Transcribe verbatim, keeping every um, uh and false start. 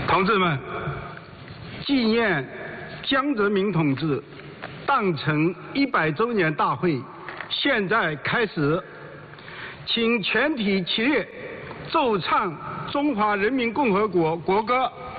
同志们，纪念江泽民同志诞辰一百周年大会现在开始，请全体起立，奏唱中华人民共和国国歌。